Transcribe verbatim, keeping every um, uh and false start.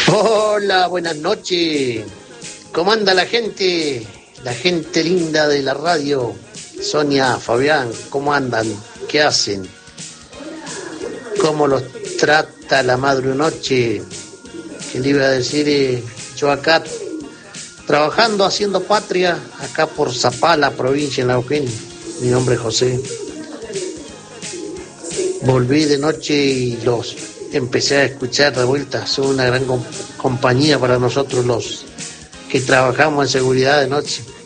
Hola, buenas noches. ¿Cómo anda la gente? La gente linda de la radio. Sonia, Fabián, ¿cómo andan? ¿Qué hacen? ¿Cómo los trata la madre noche? ¿Qué le iba a decir? Eh, yo acá trabajando, haciendo patria, acá por Zapala, provincia en La Eugenia. Mi nombre es José. Volví de noche y los empecé a escuchar de vuelta. Son una gran com- compañía para nosotros los que trabajamos en seguridad de noche.